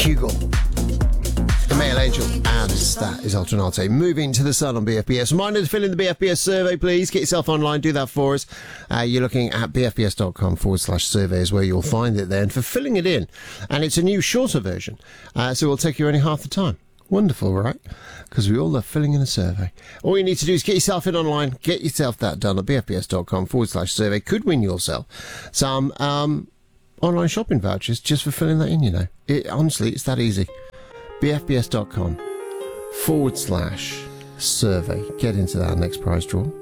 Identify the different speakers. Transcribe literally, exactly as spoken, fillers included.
Speaker 1: Hugo. The Male Angel, and that is Alternate. Moving to the Sun on B F B S. Reminder to fill in the B F B S survey, please. Get yourself online, do that for us. Uh, you're looking at bfbs.com forward slash survey is where you'll find it there. And for filling it in, and it's a new shorter version, uh, so it'll take you only half the time. Wonderful, right? Because we all love filling in a survey. All you need to do is get yourself in online, get yourself that done at bfbs.com forward slash survey. Could win yourself some um, online shopping vouchers just for filling that in, you know. It, honestly, it's that easy. bfbs.com forward slash survey. Get into that next prize draw.